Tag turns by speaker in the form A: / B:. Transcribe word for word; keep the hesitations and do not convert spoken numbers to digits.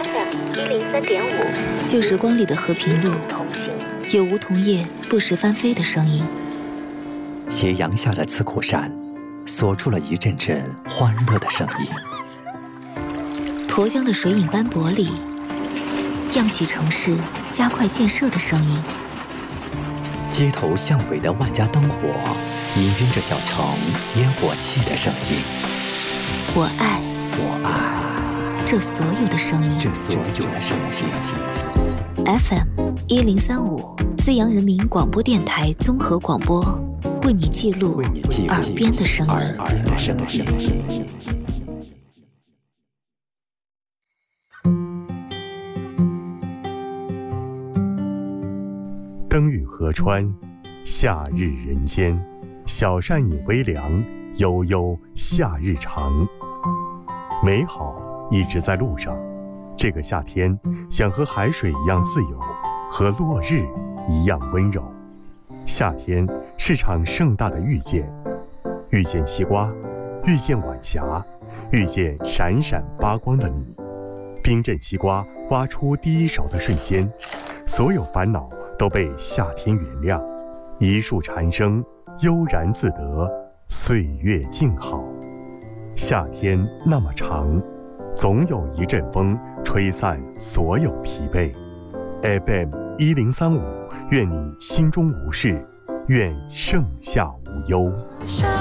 A: F M 一零三点五，
B: 旧时光里的和平路，有梧桐叶不时翻飞的声音。
C: 斜阳下的刺库山，锁住了一阵阵欢乐的声音。
B: 沱江的水影斑驳里，漾起城市加快建设的声音。
C: 街头巷尾的万家灯火，氤氲着小城烟火气的声音。
B: 我爱，
C: 我爱
B: 这所有的声音，
C: 这所有的声音。
B: F M 一零三五，资阳人民广播电台综合广播，为你记录耳边的声音。
C: 耳边的声音。
D: 灯雨河川，夏日人间，小扇饮微凉，悠悠夏日长。美好一直在路上，这个夏天想和海水一样自由，和落日一样温柔。夏天是场盛大的遇见，遇见西瓜，遇见晚霞，遇见闪闪发光的你。冰镇西瓜挖出第一勺的瞬间，所有烦恼都被夏天原谅，一树蝉声悠然自得，岁月静好。夏天那么长，总有一阵风吹散所有疲惫。F M 一零三五，愿你心中无事，愿盛夏无忧。